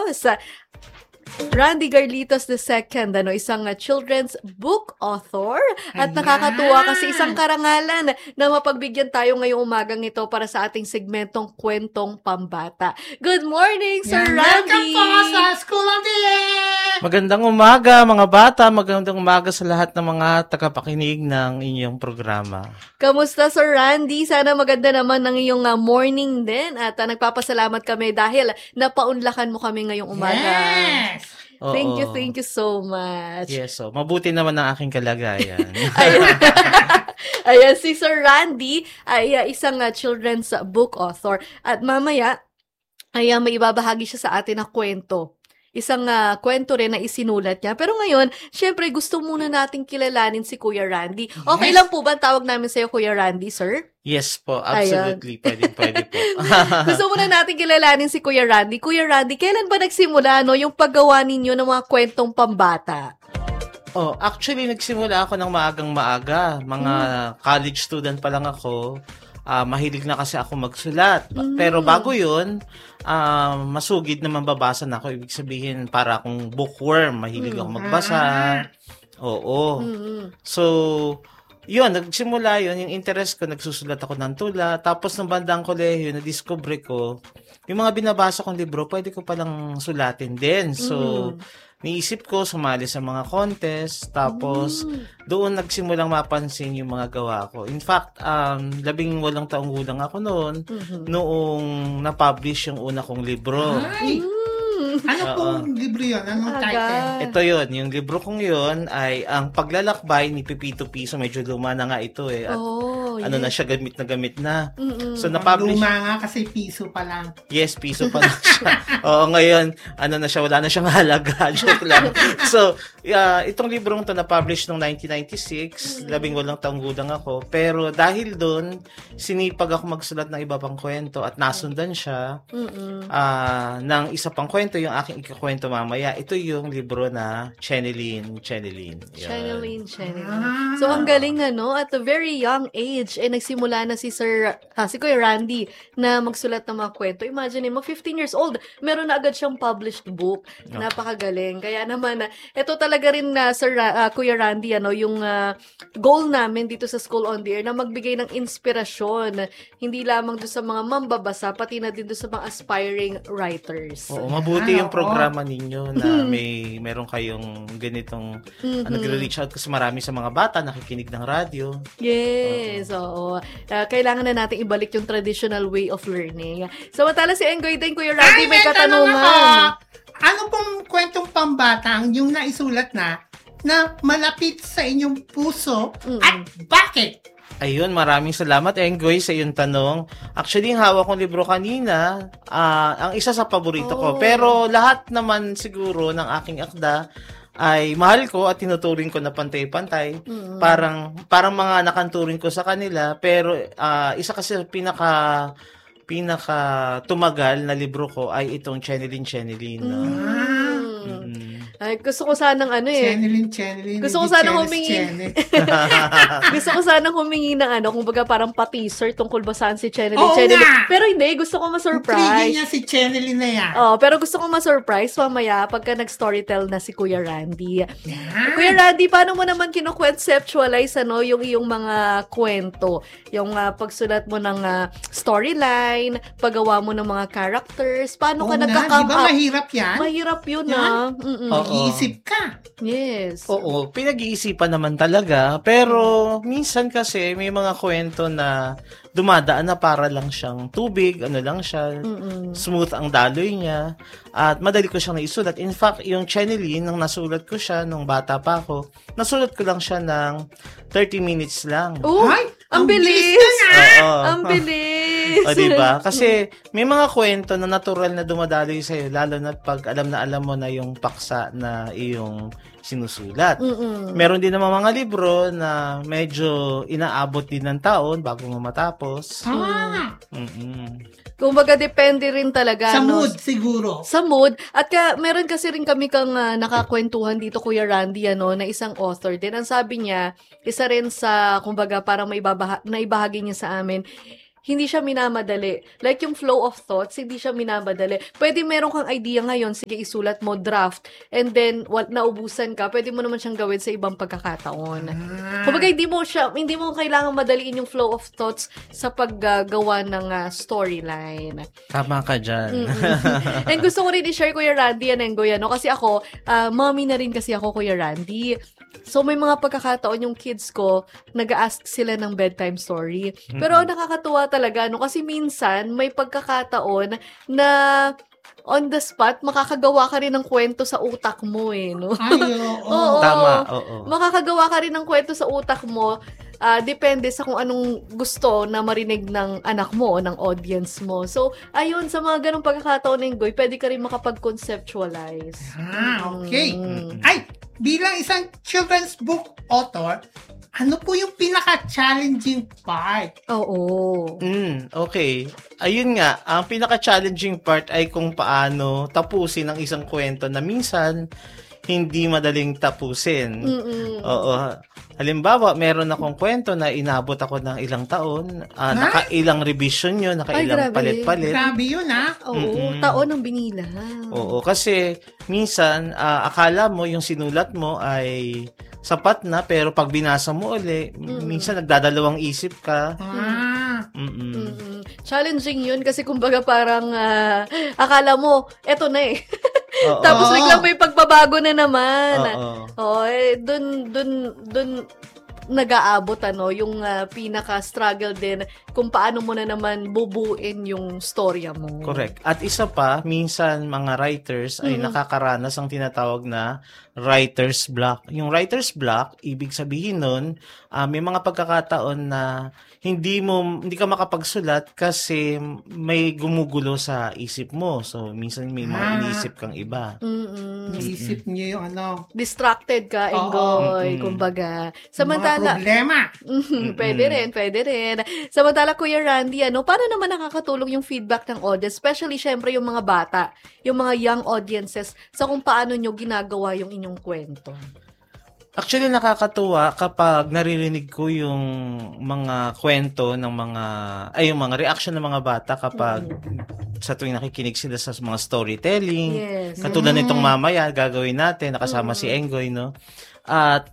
course, Randy Garlitos II, isang children's book author. At nakakatuwa kasi isang karangalan na mapagbigyan tayo ngayong umagang ito para sa ating segmentong Kwentong Pambata. Good morning, Sir Randy! Welcome po sa School of the Air! Magandang umaga, mga bata. Magandang umaga sa lahat ng mga tagapakinig ng inyong programa. Kamusta, Sir Randy? Sana maganda naman ng iyong morning din. At nagpapasalamat kami dahil napaunlakan mo kami ngayong umaga. Yes! Thank you so much. Yes, so mabuti naman ang aking kalagayan. Ayan, si Sir Randy ay isang children's book author. At mamaya, ay may ibabahagi siya sa atin na kwento. Isang kwento rin na isinulat niya. Pero ngayon, syempre gusto muna nating kilalanin si Kuya Randy. Okay lang po ba ang tawag namin sa'yo, Kuya Randy, sir? Yes po, absolutely. Pwede po. Gusto muna natin kilalanin si Kuya Randy. Kuya Randy, kailan ba nagsimula yung paggawa ninyo ng mga kwentong pambata? Actually, nagsimula ako ng maaga. Mga college student pa lang ako. Mahilig na kasi ako magsulat. Pero bago yun, masugid na mambabasa na ako. Ibig sabihin, para akong bookworm. Mahilig ako magbasa. Oo. So, yun, nagsimula yun. Yung interest ko, nagsusulat ako ng tula. Tapos, ng bandang kolehiyo, na-discover ko, yung mga binabasa kong libro, pwede ko palang sulatin din. So, niisip ko, sumali sa mga contest, tapos doon nagsimulang mapansin yung mga gawa ko. In fact, 18 taong gulang ako noong na-publish yung una kong libro. Ano pong libro yun? Anong title? Ito yun. Yung libro kong yun ay Ang Paglalakbay ni Pipito Piso. Medyo luma na nga ito eh. At na siya, gamit na. So, na-publish. Luma nga kasi piso pa lang. Yes, piso pa lang siya. Oo, ngayon, na siya, wala na siyang halaga. Joke lang. So, itong librong to na-publish noong 1996. 18 taong gulang ako. Pero dahil doon, sinipag ako magsulat ng iba pang kwento at nasundan siya ng isa pang kwento, yung aking ikakwento mamaya. Ito yung libro na Chenilyn. Chenilyn. So, ang galing at a very young age, nagsimula na si Kuya Randy na magsulat ng mga kwento. Imagine mo, 15 years old, meron na agad siyang published book. Napakagaling. Kaya naman, ito talaga rin Kuya Randy, yung goal namin dito sa School on the Air na magbigay ng inspirasyon. Hindi lamang doon sa mga mambabasa, pati na din doon sa mga aspiring writers. Oo, mabuti yung programa ninyo na meron kayong ganitong nagre-reach out kasi marami sa mga bata nakikinig ng radyo. Yes, oo. Kailangan na natin ibalik yung traditional way of learning. Samantala si Engoy din, Kuya Randy, may katanungan. Ano pong kwentong pambata yung naisulat na malapit sa inyong puso at bakit? Ayun, maraming salamat, Engoy, sa iyong tanong. Actually, yung hawak kong libro kanina, ang isa sa paborito ko. Pero lahat naman siguro ng aking akda ay mahal ko at tinuturing ko na pantay-pantay. Parang mga nakanturing ko sa kanila. Pero isa kasi pinaka tumagal na libro ko ay itong Chenilyn. Ay, gusto ko sanang Chenilyn. Gusto ko sanang humingi. Gusto ko sanang humingi ng kumbaga parang pa-teaser tungkol ba saan si Chenilyn. Pero hindi, gusto ko ma-surprise. Intriguing niya si Chenilyn na yan. Pero gusto ko ma-surprise mamaya pagka nag-storytell na si Kuya Randy. Kuya Randy, paano mo naman kino-conceptualize yung iyong mga kwento? Yung pagsulat mo ng storyline, paggawa mo ng mga characters, paano ka nagka-come up? Mahirap yan? Mahirap yun Mag-iisip ka. Yes. Oo, pinag-iisipan naman talaga. Pero minsan kasi may mga kwento na dumadaan na para lang siyang tubig, lang siya, smooth ang daloy niya, at madali ko siyang naisulat. In fact, yung Chenilyn, nung nasulat ko siya nung bata pa ako, nasulat ko lang siya ng 30 minutes lang. Ay, ang bilis! Ang bilis! O, diba? Kasi may mga kwento na natural na dumadaloy sa'yo, lalo na pag alam mo na yung paksa na iyong sinusulat. Meron din naman mga libro na medyo inaabot din ng taon bago mo matapos. Kumbaga, depende rin talaga. Sa mood, siguro. Sa mood. At meron kasi rin kami kang nakakwentuhan dito, Kuya Randy, na isang author din. Ang sabi niya, isa rin sa, kumbaga, parang naibahagi niya sa amin, hindi siya minamadali. Like yung flow of thoughts, hindi siya minamadali. Pwede meron kang idea ngayon, sige isulat mo draft, and then naubusan ka, pwede mo naman siyang gawin sa ibang pagkakataon. Kumbaga hindi mo kailangan madaliin yung flow of thoughts sa paggawa ng storyline. Tama ka dyan. And gusto ko rin i-share, Kuya Randy, kasi ako, mommy na rin kasi ako, Kuya Randy. So, may mga pagkakataon yung kids ko, nag-ask sila ng bedtime story. Pero nakakatuwa talaga, kasi minsan, may pagkakataon na on the spot, makakagawa ka rin ng kwento sa utak mo no? Oo. Tama, oo. Makakagawa ka rin ng kwento sa utak mo, depende sa kung anong gusto na marinig ng anak mo o ng audience mo. So, ayun, sa mga ganong pagkakataon ng Goy, pwede ka rin makapag-conceptualize. Okay. Ay, bilang isang children's book author, ano po yung pinaka-challenging part? Oo. Okay. Ayun nga, ang pinaka-challenging part ay kung paano tapusin ang isang kwento na minsan hindi madaling tapusin. Oo. Halimbawa, meron akong kwento na inabot ako ng ilang taon, nakailang revision yun, nakailang palit-palit. Grabe yun, Oo, taon ang binila. Oo, kasi minsan, akala mo yung sinulat mo ay sapat na, pero pag binasa mo uli, minsan nagdadalawang isip ka. Challenging yun kasi kumbaga parang akala mo, eto na Tapos biglang may pagbabago na naman. Dun nag-aabot yung pinaka-struggle din kung paano mo na naman bubuin yung storya mo. Correct. At isa pa, minsan mga writers ay nakakaranas ang tinatawag na writer's block. Yung writer's block, ibig sabihin nun, may mga pagkakataon na hindi ka makapagsulat kasi may gumugulo sa isip mo. So, minsan may mga iniisip kang iba. Iniisip niyo yung distracted ka, Enggoy, kumbaga. Samantala, mga problema. Pwede rin. Samantala, Kuya Randy, paano naman nakakatulong yung feedback ng audience, especially, syempre, yung mga bata, yung mga young audiences, sa kung paano nyo ginagawa yung inyong kwento? Actually, nakakatuwa kapag naririnig ko yung mga kwento ng yung mga reaction ng mga bata kapag sa tuwing nakikinig sila sa mga storytelling. Yes. Katulad nitong mamaya, gagawin natin, nakasama si Enggoy, no? At,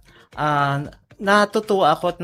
natutuwa ako at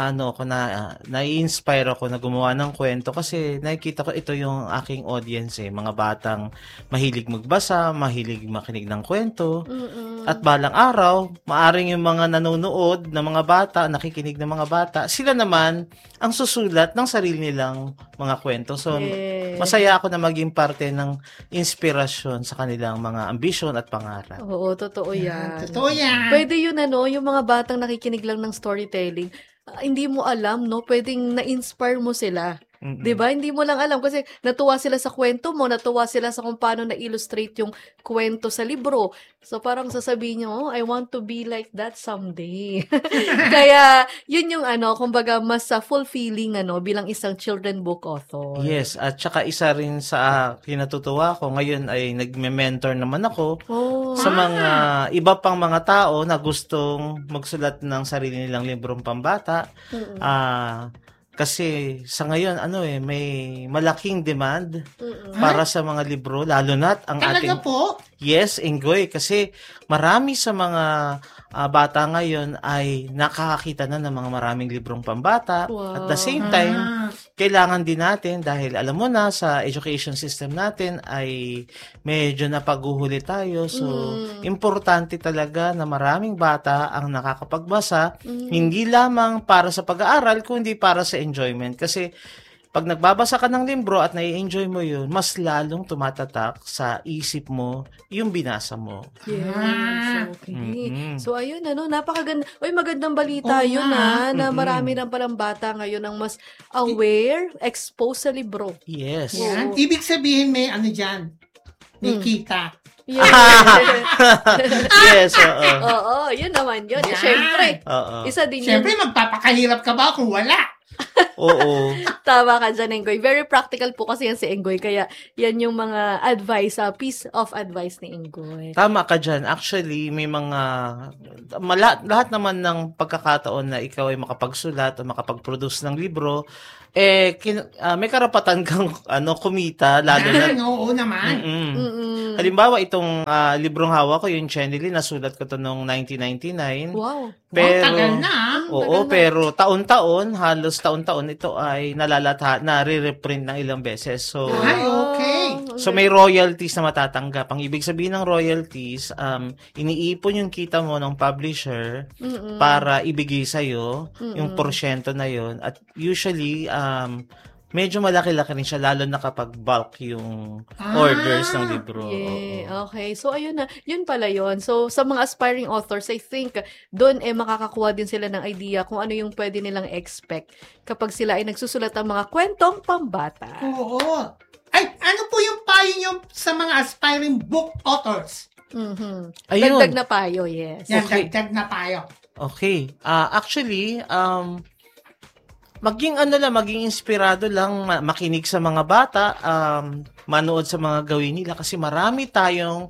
na-inspire ako na gumawa ng kwento kasi nakikita ko ito yung aking audience mga batang mahilig magbasa, mahilig makinig ng kwento. At balang araw, maaring yung mga nanonood ng mga bata, nakikinig ng mga bata, sila naman ang susulat ng sarili nilang mga kwento. So, masaya ako na maging parte ng inspirasyon sa kanilang mga ambisyon at pangarap. Oo, totoo yan. Totoo yan. Pwede yun, yung mga batang nakikinig lang ng storytelling, hindi mo alam, pwedeng na-inspire mo sila. Diba? Hindi mo lang alam kasi natuwa sila sa kwento mo, natuwa sila sa kung paano na-illustrate yung kwento sa libro. So, parang sasabihin nyo, I want to be like that someday. Kaya, yun yung kumbaga, mas fulfilling, bilang isang children book author. Yes, at saka isa rin sa kinatutuwa ko, ngayon ay nagme-mentor naman ako sa mga iba pang mga tao na gustong magsulat ng sarili nilang librong pambata. Kasi sa ngayon, may malaking demand para sa mga libro, lalo na't ang Talaga po? Yes, Enggoy, kasi marami sa mga bata ngayon ay nakakakita na ng mga maraming librong pambata. Wow. At the same time, kailangan din natin, dahil alam mo na, sa education system natin ay medyo napaguhuli tayo. So, importante talaga na maraming bata ang nakakapagbasa, hindi lamang para sa pag-aaral, kundi para sa enjoyment. Kasi, pag nagbabasa ka ng libro at nai-enjoy mo yun, mas lalong tumatatak sa isip mo yung binasa mo. Yes, okay. So, ayun, napakaganda. Magandang balita yun, na marami na palang bata ngayon ang mas aware, exposed sa libro. Yes. Yan. Ibig sabihin may dyan, may kita. Yes. Yes, oo. Oo, yun naman yun. Siyempre, isa din Siyempre, magpapakahirap ka ba kung wala? Oo. Tama ka dyan, Enggoy. Very practical po kasi yan si Enggoy. Kaya yan yung mga advice, piece of advice ni Enggoy. Tama ka dyan. Actually, may mga, lahat naman ng pagkakataon na ikaw ay makapagsulat o makapag-produce ng libro, may karapatan kang kumita, lalo na. Oo naman. Halimbawa, itong librong hawak ko, yung Chenely, nasulat ko to noong 1999. Wow. Pero, tagal na. Oo, pero taon-taon, halos taon-taon, ito ay nare-reprint ng ilang beses. So, Ay, okay. So may royalties na matatanggap. Ang ibig sabihin ng royalties, iniipon yung kita mo ng publisher para ibigay sa'yo yung porsyento na yon. At usually, medyo malaki-laki rin siya, lalo na kapag bulk yung orders ng libro. Yeah, okay. So, ayun na. Yun pala yun. So, sa mga aspiring authors, I think, doon makakakuha din sila ng idea kung ano yung pwede nilang expect kapag sila ay nagsusulat ng mga kwentong pambata. Oo. Ay, ano po yung payo nyo sa mga aspiring book authors? Ayun. Dagdag na payo, yes. Yan, dagdag na payo. Okay. Actually, maging inspirado lang, makinig sa mga bata, manood sa mga gawin nila kasi marami tayong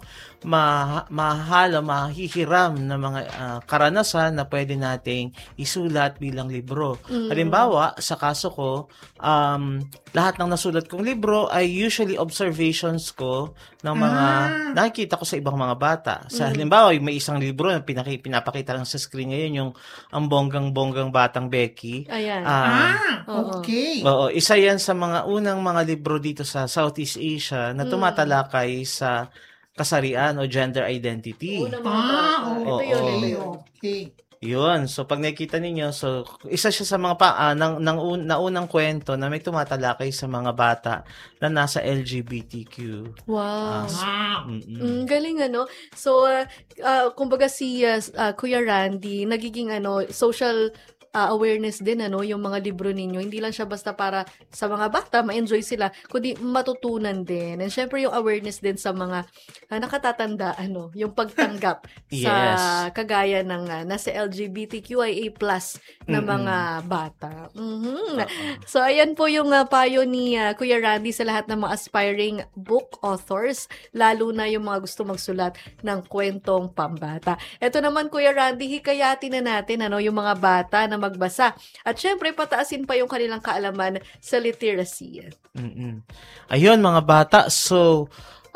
mahihiram na mga karanasan na pwede nating isulat bilang libro. Halimbawa, sa kaso ko, lahat ng nasulat kong libro ay usually observations ko ng mga nakikita ko sa ibang mga bata. Sa halimbawa, may isang libro na pinapakita lang sa screen ngayon, yung ang bonggang-bonggang batang Becky. Ayan. Okay. Oo, isa yan sa mga unang mga libro dito sa Southeast Asia na tumatalakay sa kasarian o gender identity. Ito yun. Okay. Yun. So, pag nakikita ninyo, so, isa siya sa mga unang kwento na may tumatalakay sa mga bata na nasa LGBTQ. Wow. Galing, So, kumbaga si Kuya Randy, nagiging social awareness din yung mga libro ninyo. Hindi lang siya basta para sa mga bata, ma-enjoy sila, kundi matutunan din. And syempre yung awareness din sa mga nakatatanda, yung pagtanggap sa kagaya ng nasa LGBTQIA+ na mga bata. So ayan po yung payo ni Kuya Randy sa lahat ng mga aspiring book authors, lalo na yung mga gusto magsulat ng kwentong pambata. Ito naman, Kuya Randy, hikayatin na natin yung mga bata na magbasa. At syempre, pataasin pa yung kanilang kaalaman sa literacy. Ayun, mga bata. So,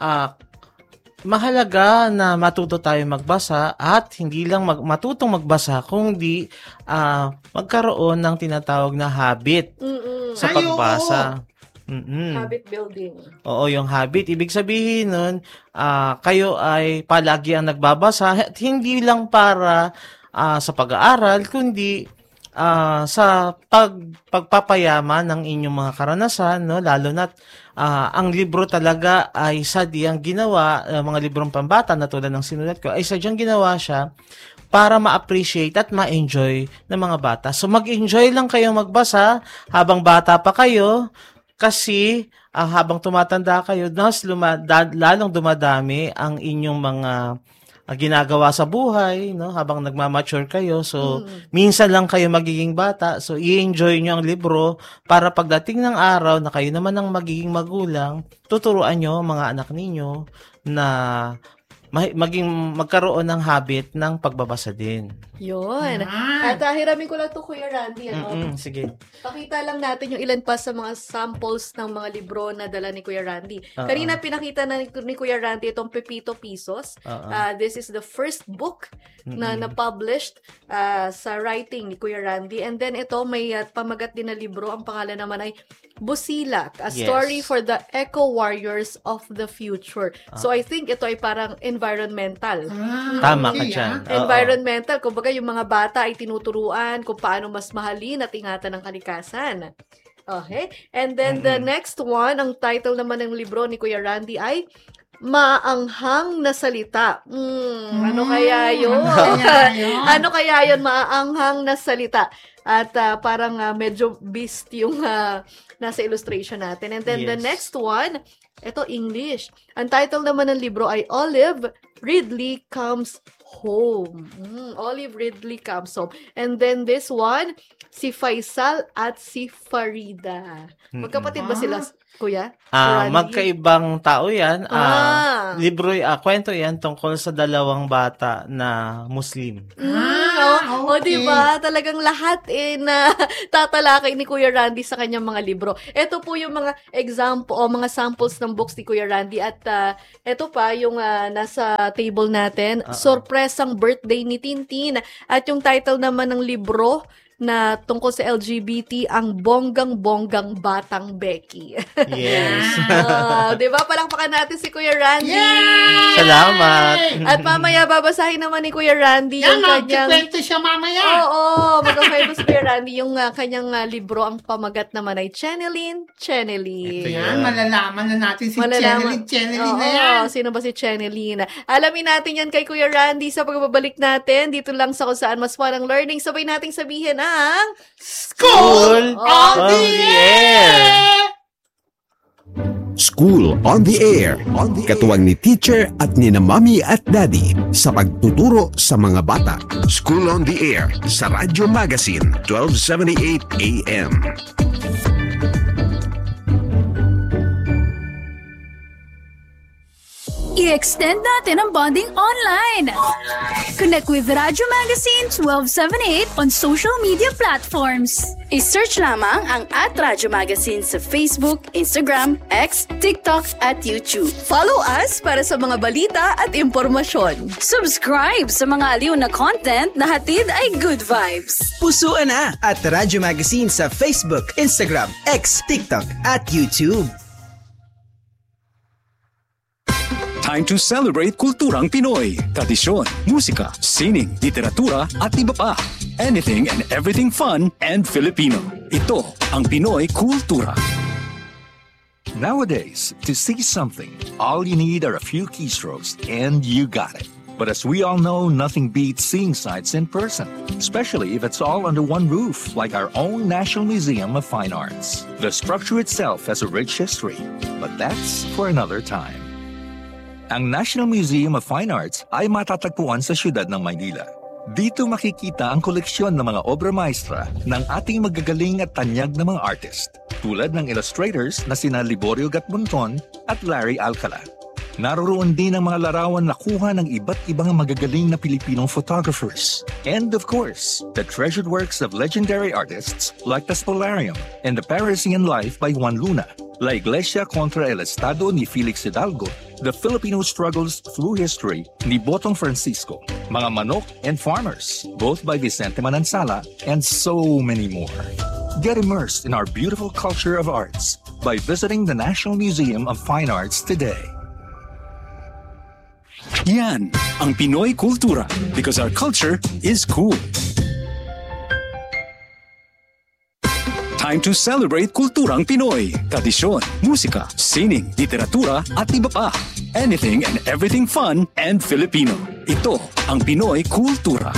mahalaga na matuto tayo magbasa at hindi lang matutong magbasa, kundi magkaroon ng tinatawag na habit sa pagbasa. Habit building. Oo, yung habit. Ibig sabihin nun, kayo ay palagi ang nagbabasa at hindi lang para sa pag-aaral, kundi sa pagpapayama ng inyong mga karanasan, lalo na't ang libro talaga ay sadyang ginawa, mga librong pambata na tulad ng sinulat ko, ay sadyang ginawa siya para ma-appreciate at ma-enjoy ng mga bata. So mag-enjoy lang kayo magbasa habang bata pa kayo, kasi habang tumatanda kayo, lalong dumadami ang inyong mga ginagawa sa buhay, habang nagmamature kayo. So, minsan lang kayo magiging bata. So, i-enjoy nyo ang libro para pagdating ng araw na kayo naman ang magiging magulang, tuturuan nyo mga anak ninyo na magkaroon ng habit ng pagbabasa din. Yun. At hiramin ko lang ito, Kuya Randy. Sige. Pakita lang natin yung ilan pa sa mga samples ng mga libro na dala ni Kuya Randy. Kanina pinakita na ni Kuya Randy itong Pepito Pisos. This is the first book na na-published sa writing ni Kuya Randy. And then ito, may pamagat din na libro. Ang pangalan naman ay Busilak, a story for the eco warriors of the future. So I think ito ay parang environmental. Tama ka dyan. Environmental. Kumbaga yung mga bata ay tinuturuan kung paano mas mahalin at ingatan ng kalikasan. Okay? And then the next one, ang title naman ng libro ni Kuya Randy ay Maanghang na Salita. Ano kaya yun? Ano kaya yun? Maanghang na Salita. At parang medyo beast yung nasa illustration natin. And then the next one, ito English. Ang title naman ng libro ay Olive, Ridley Comes Home. Olive Ridley Comes Home. And then this one, si Faisal at si Farida. Magkapatid ba sila, kuya? Randy? Magkaibang tao yan. Libro, kwento yan tungkol sa dalawang bata na Muslim. Okay. Diba? Talagang lahat na tatalakay ni Kuya Randy sa kanyang mga libro. Ito po yung mga example o mga samples ng books ni Kuya Randy at ito pa yung nasa table natin, Sorpresang Birthday ni Tintin. At yung title naman ng libro na tungkol sa LGBT, ang bonggang-bonggang batang Becky. Yes. Diba? Palakpakan natin si Kuya Randy. Yay! Salamat. At mamaya babasahin naman ni Kuya Randy yung kanyang... magkikwento siya mamaya. Oo, magkakwento si Kuya Randy yung kanyang libro. Ang pamagat naman ay Chenelyn. Ito Yan, malalaman na natin si Chenelyn na yan. Sino ba si Chenelyn? Alamin natin yan kay Kuya Randy sa pagbabalik natin. Dito lang sa Kung Saan Mas Parang Learning. Sabay nating sabihin ang School on the Air! School on the Air. Katuwang ni teacher at ni na mommy at daddy sa pagtuturo sa mga bata. School on the Air sa Radyo Magazine 1278 AM. I-extend natin ang bonding online. Connect with Radyo Magazine 1278 on social media platforms. I-search lamang ang @Radyo Magazine sa Facebook, Instagram, X, TikTok at YouTube. Follow us para sa mga balita at impormasyon. Subscribe sa mga aliw na content na hatid ay good vibes. Pusuan na at Radyo Magazine sa Facebook, Instagram, X, TikTok at YouTube. Time to celebrate kulturang Pinoy. Tradisyon, musika, sining, literatura at iba pa. Anything and everything fun and Filipino. Ito ang Pinoy Kultura. Nowadays, to see something, all you need are a few keystrokes and you got it. But as we all know, nothing beats seeing sights in person, especially if it's all under one roof, like our own National Museum of Fine Arts. The structure itself has a rich history, but that's for another time. Ang National Museum of Fine Arts ay matatagpuan sa siyudad ng Maynila. Dito makikita ang koleksyon ng mga obra maestra ng ating magagaling at tanyag na mga artist, tulad ng illustrators na sina Liborio Gatmonton at Larry Alcala. Naroroon din ang mga larawan na kuha ng iba't ibang magagaling na Pilipinong photographers. And of course, the treasured works of legendary artists like the Spolarium and the Parisian Life by Juan Luna, La Iglesia contra el Estado ni Felix Hidalgo, The Filipino Struggles Through History ni Botong Francisco, Mga Manok and Farmers, both by Vicente Manansala, and so many more. Get immersed in our beautiful culture of arts by visiting the National Museum of Fine Arts today. Yan ang Pinoy Kultura because our culture is cool. Time to celebrate kulturang Pinoy. Tradisyon, musika, sining, literatura at iba pa. Anything and everything fun and Filipino. Ito ang Pinoy Kultura.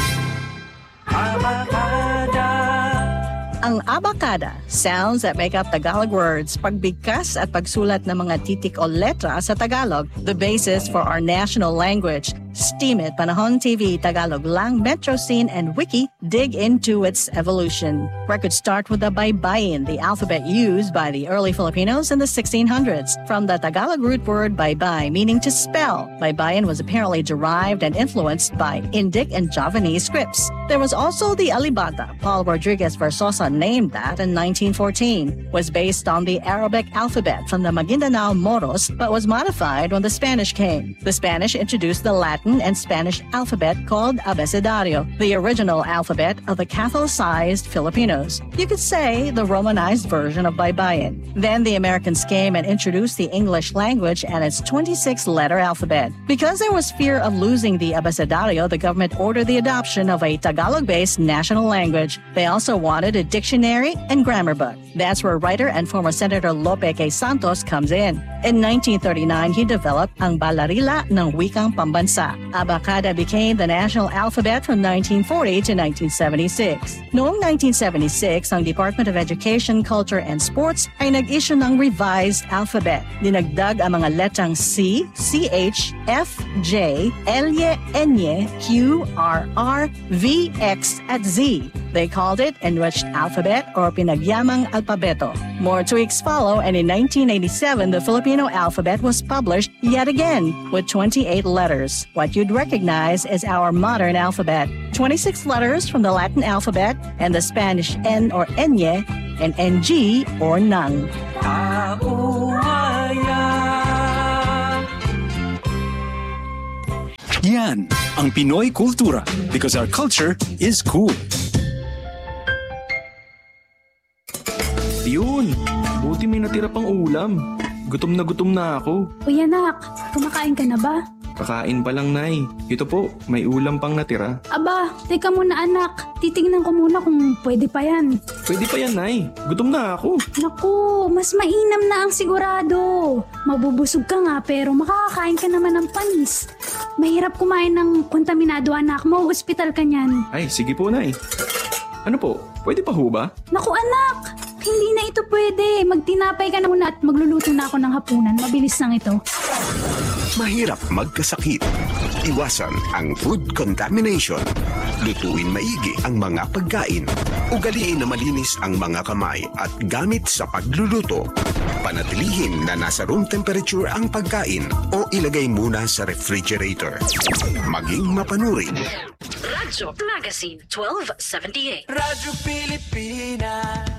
Ang abacada, sounds that make up Tagalog words, pagbigkas at pagsulat ng mga titik o letra sa Tagalog, the basis for our national language. Steam It, Panahon TV, Tagalog Lang, Metro Scene, and Wiki dig into its evolution. Records start with the baybayin, the alphabet used by the early Filipinos in the 1600s. From the Tagalog root word baybay, meaning to spell, baybayin was apparently derived and influenced by Indic and Javanese scripts. There was also the alibata. Paul Rodriguez Versosa named that in 1914. Was based on the Arabic alphabet from the Maguindanao Moros, but was modified when the Spanish came. The Spanish introduced the Latin and Spanish alphabet called abecedario, the original alphabet of the Catholicized Filipinos. You could say the Romanized version of baybayin. Then the Americans came and introduced the English language and its 26-letter alphabet. Because there was fear of losing the abecedario, the government ordered the adoption of a Tagalog-based national language. They also wanted a dictionary dictionary, and grammar book. That's where writer and former Senator Lope K. Santos comes in. In 1939, he developed ang Balarila ng Wikang Pambansa. Abacada became the national alphabet from 1940 to 1976. Noong 1976, ang Department of Education, Culture, and Sports ay nag-issue ng revised alphabet. Dinagdag ang mga letrang C, CH, F, J, L, N, Q, R, V, X, at Z. They called it Enriched Alphabet or Pinagyamang Alpabeto. More tweaks follow, and in 1987, the Filipino alphabet was published yet again with 28 letters. What you'd recognize is our modern alphabet. 26 letters from the Latin alphabet and the Spanish N or Enye and NG or nang. Yan ang Pinoy Kultura because our culture is cool. Yun, buti may natira pang ulam. Gutom na ako. Uy anak, kumakain ka na ba? Kakain pa lang, Nay. Ito po, may ulam pang natira. Aba, teka muna anak. Titingnan ko muna kung pwede pa yan. Pwede pa yan, Nay. Gutom na ako. Naku, mas mainam na ang sigurado. Mabubusog ka nga pero makakakain ka naman ng panis. Mahirap kumain ng kontaminado anak. Mau-hospital ka niyan. Ay, sige po, Nay. Ano po, pwede pa ho ba? Naku anak, hindi na ito pwede. Magtinapay ka na muna at magluluto na ako ng hapunan. Mabilis lang ito. Mahirap magkasakit. Iwasan ang food contamination. Lutuin maigi ang mga pagkain. Ugaliin na malinis ang mga kamay at gamit sa pagluluto. Panatilihin na nasa room temperature ang pagkain o ilagay muna sa refrigerator. Maging mapanuri. Radyo Magazine 1278. Radyo Pilipinas.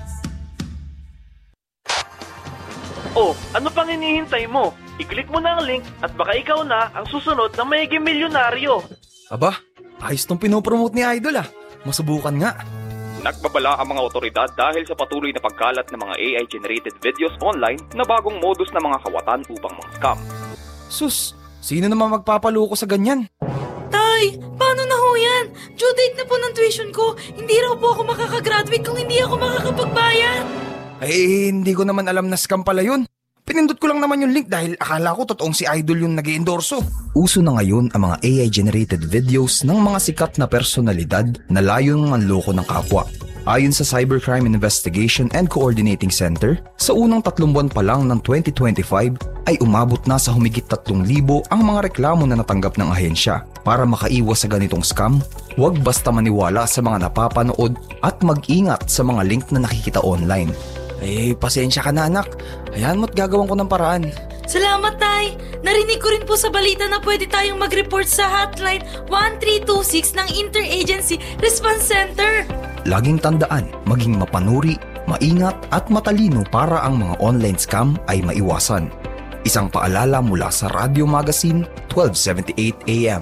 Oh, ano pang hinihintay mo? I-click mo na ang link at baka ikaw na ang susunod na mayiging milyonaryo. Aba, ayos tong pinopromote ni Idol ah. Masubukan nga. Nagbabala ang mga otoridad dahil sa patuloy na pagkalat ng mga AI-generated videos online na bagong modus ng mga kawatan upang mga-scam. Sus, sino naman magpapaloko sa ganyan? Tay, paano na ho yan? Due date na po ng tuition ko. Hindi raw po ako makakagraduate kung hindi ako makakapagbayad. Eh, hindi ko naman alam na scam pala yun. Pinindot ko lang naman yung link dahil akala ko totoong si Idol yung nag-i-endorso. Uso na ngayon ang mga AI-generated videos ng mga sikat na personalidad na layong manloko ng kapwa. Ayon sa Cybercrime Investigation and Coordinating Center, sa unang 3 buwan pa lang ng 2025 ay umabot na sa humigit 3,000 ang mga reklamo na natanggap ng ahensya. Para makaiwas sa ganitong scam, huwag basta maniwala sa mga napapanood at mag-ingat sa mga link na nakikita online. Eh, pasensya ka na anak. Hayaan mo't gagawin ko ng paraan. Salamat, Tay. Narinig ko rin po sa balita na pwede tayong mag-report sa hotline 1326 ng Interagency Response Center. Laging tandaan, maging mapanuri, maingat at matalino para ang mga online scam ay maiwasan. Isang paalala mula sa Radyo Magazine 1278 AM.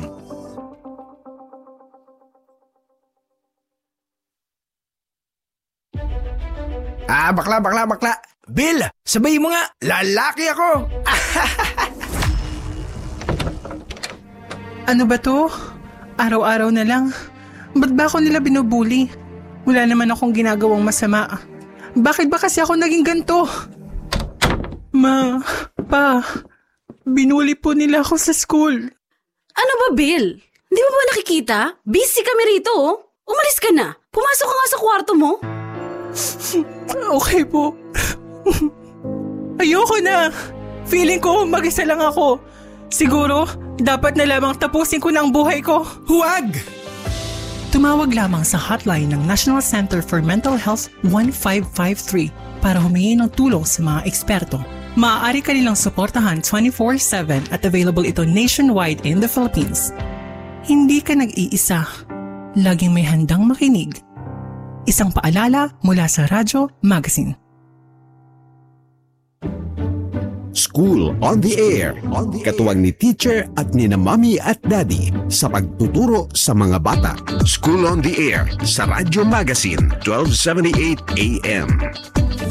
Bakla. Bill, sabay mo nga, lalaki ako. Ano ba to? Araw-araw na lang. Ba't ba ako nila binubuli? Wala naman akong ginagawang masama. Bakit ba kasi ako naging ganito? Ma, pa, binuli po nila ako sa school. Ano ba, Bill? Hindi mo ba nakikita? Busy kami rito, oh. Umalis ka na. Pumasok ka nga sa kwarto mo. Okay po. Ayoko na. Feeling ko mag-isa lang ako. Siguro, dapat na lamang tapusin ko na ang buhay ko. Huwag! Tumawag lamang sa hotline ng National Center for Mental Health 1553 para humingi ng tulong sa mga eksperto. Maaari ka nilang suportahan 24/7 at available ito nationwide in the Philippines. Hindi ka nag-iisa. Laging may handang makinig. Isang paalala mula sa Radyo Magazine. School on the Air. Katuwang ni teacher at ni na mommy at daddy sa pagtuturo sa mga bata. School on the Air sa Radyo Magazine 1278 AM.